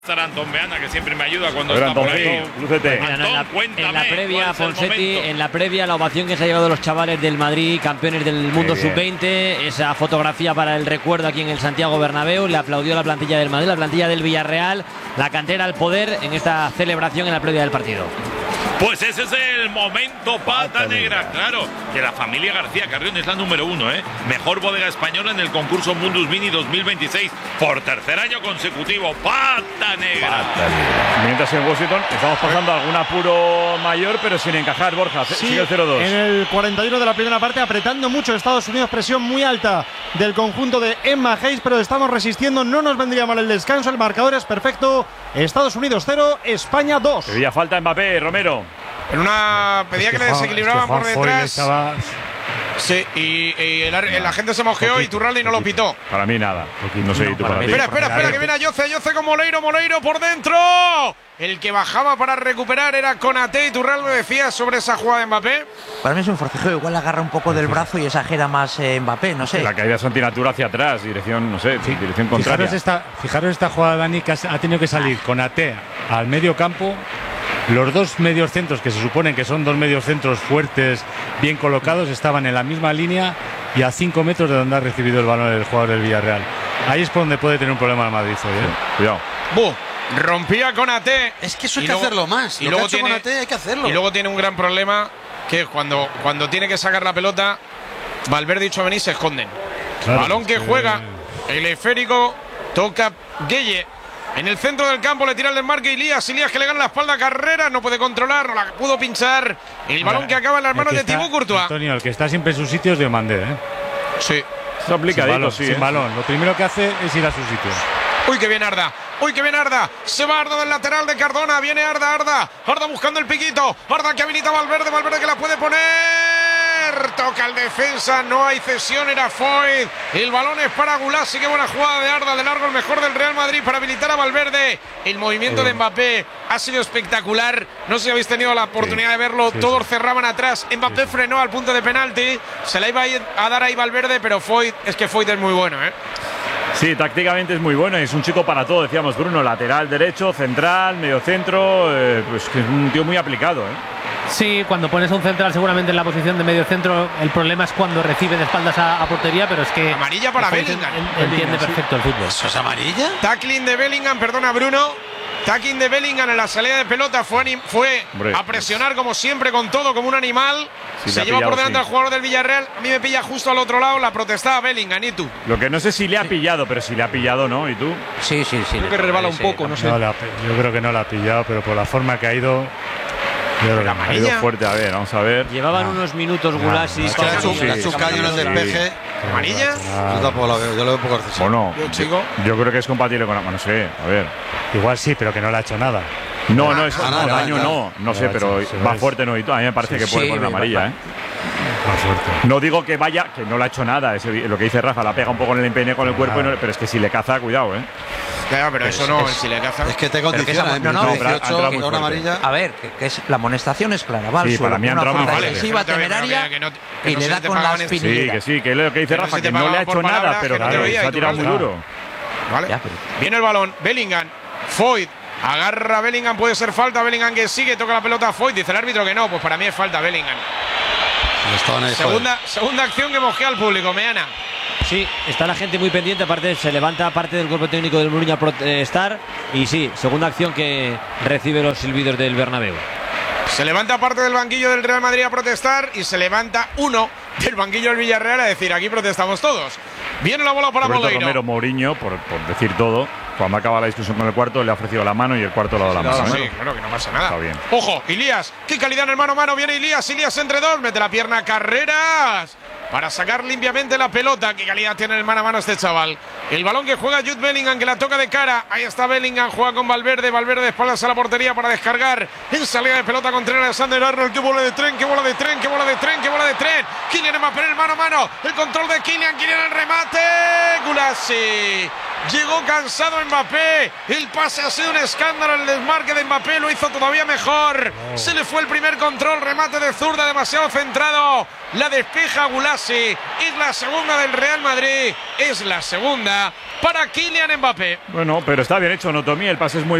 Antón Beana, que siempre me ayuda cuando está por ahí. En la previa, Ponseti, en la previa, la ovación que se ha llevado los chavales del Madrid, campeones del mundo sub-20, esa fotografía para el recuerdo aquí en el Santiago Bernabéu, le aplaudió la plantilla del Madrid, la plantilla del Villarreal, la cantera al poder en esta celebración en la previa del partido. Pues ese es el momento pata negra, claro, que la familia García Carrión es la número 1, mejor bodega española en el concurso Mundus Mini 2026 por tercer año consecutivo. Pata negra. Mientras en Washington estamos pasando algún apuro mayor, pero sin encajar, Borja. Sí, sigue el 0-2. En el 41 de la primera parte, apretando mucho Estados Unidos, presión muy alta del conjunto de Emma Hayes, pero estamos resistiendo, no nos vendría mal el descanso, el marcador es perfecto. Estados Unidos 0, España 2. Pedía falta Mbappé, Romero. En una pedía que le desequilibraban por detrás. Sí, y la gente se mosqueó y Turralde no lo pitó. Para mí nada. No sé, tú para ti. Espera, que viene Yoce con Moleiro por dentro. El que bajaba para recuperar era Konaté y Turralde decía sobre esa jugada de Mbappé. Para mí es un forcejeo, igual agarra un poco del brazo y exagera más Mbappé, no sé. La caída es antinatura hacia atrás, dirección, no sé, dirección contraria. Fijaros esta jugada, Dani, que ha tenido que salir Konaté al medio campo. Los dos mediocentros, que se suponen que son dos mediocentros fuertes, bien colocados, estaban en la misma línea y a 5 metros de donde ha recibido el balón el jugador del Villarreal. Ahí es por donde puede tener un problema el Madrid hoy, Cuidado. Rompía Konaté. Es que eso hay que hacerlo más. Y luego tiene Konaté, hay que hacerlo. Y luego tiene un gran problema, que es cuando tiene que sacar la pelota, Valverde y Tchouaméni se esconden. Claro, balón que juega, el esférico, toca Gueye. En el centro del campo le tira el desmarque a Ilías que le gana la espalda a Carrera, no puede controlar, no la pudo pinchar. El balón que acaba en las manos de Thibaut Courtois. Antonio, el que está siempre en sus sitios de Mandé, Sí. Está aplicadito, sin balón. Lo primero que hace es ir a sus sitios. Uy, que viene Arda. Se va Arda del lateral de Cardona. Viene Arda buscando el piquito. Arda que habilita a Valverde que la puede poner. Toca el defensa, no hay cesión, era Foyt. El balón es para Gulasi. Qué buena jugada de Arda, de largo el mejor del Real Madrid para habilitar a Valverde. El movimiento de Mbappé ha sido espectacular. No sé si habéis tenido la oportunidad de verlo. Todos cerraban atrás. Mbappé frenó al punto de penalti. Se la iba a dar ahí Valverde, pero Foyt es muy bueno, Sí, tácticamente es muy bueno y es un chico para todo, decíamos Bruno, lateral derecho, central, mediocentro, pues que es un tío muy aplicado, Sí, cuando pones a un central seguramente en la posición de medio centro, el problema es cuando recibe de espaldas a portería, pero es que amarilla para Bellingham. Entiende perfecto el fútbol. ¿Eso es amarilla? Tackling de Bellingham, perdona Bruno. Tackling de Bellingham en la salida de pelota fue a presionar como siempre con todo, como un animal. Se lleva por delante al jugador del Villarreal. A mí me pilla justo al otro lado, la protestaba Bellingham. ¿Y tú? Lo que no sé si le ha pillado, pero si le ha pillado, ¿no? ¿Y tú? Sí. Creo que resbala un poco, no sé. Yo creo que no la ha pillado, pero por la forma que ha ido. Ha ido fuerte, a ver, vamos a ver. Llevaban unos minutos Gulasi. La Chucayo en el despeje. ¿Amarilla? Yo tampoco la veo, yo lo veo poco accesible. Bueno, yo creo que es compatible con la. No sé, a ver. Igual sí, pero que no le ha hecho nada. No, daño no sé, pero va fuerte, no. Y a mí me parece que puede poner amarilla, Va fuerte. No digo que vaya, que no la ha hecho nada. Lo que dice Rafa, la pega un poco en el empeine con el cuerpo, pero es que si le caza, cuidado, Claro, pero eso no, si le caza. Es que te condiciona, una amarilla. A ver, que es, la amonestación es clara, va al suelo, para mí ha entrado muy fuerte. Agresiva, temeraria, y le da con la espinilla. Sí, que es lo que dice Rafa, que no le ha hecho nada, pero se ha tirado muy duro. Vale. Viene el balón, Bellingham, Foyt. Agarra a Bellingham, puede ser falta. Bellingham que sigue, toca la pelota a Foyt. Dice el árbitro que no, pues para mí es falta Bellingham. Segunda acción que mosquea al público, Meana. Sí, está la gente muy pendiente, aparte se levanta parte del cuerpo técnico del Mourinho a protestar. Y sí, segunda acción que recibe los silbidos del Bernabéu. Se levanta parte del banquillo del Real Madrid a protestar y se levanta uno del banquillo del Villarreal a decir, aquí protestamos todos. Viene la bola para Moleiro. Romero Mourinho, por decir todo, cuando acaba la discusión con el cuarto, le ha ofrecido la mano y el cuarto le ha dado la mano. Sí, claro que no pasa nada. Está bien. Ojo, Ilías, qué calidad en el mano a mano. Viene Ilías entre dos, mete la pierna, Carreras, para sacar limpiamente la pelota. Qué calidad tiene el mano a mano este chaval. El balón que juega Jude Bellingham, que la toca de cara. Ahí está Bellingham, juega con Valverde de espaldas a la portería para descargar. En salida de pelota contra Alexander-Arnold. Qué bola de tren. Kylian Mbappé en el mano a mano. El control de Kylian el remate. Gulasi. Llegó cansado Mbappé. El pase ha sido un escándalo. El desmarque de Mbappé lo hizo todavía mejor. Se le fue el primer control. Remate de zurda demasiado centrado. La despeja Gulasi. Es la segunda del Real Madrid. Es la segunda para Kylian Mbappé. Bueno, pero está bien hecho, Notomí. El pase es muy